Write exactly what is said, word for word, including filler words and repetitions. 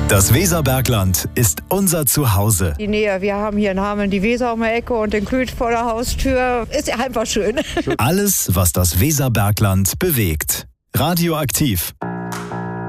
Das Weserbergland ist unser Zuhause. Die Nähe, wir haben hier in Hameln die Weser um die Ecke und den Klüt vor der Haustür. Ist einfach schön. Alles, was das Weserbergland bewegt. Radioaktiv.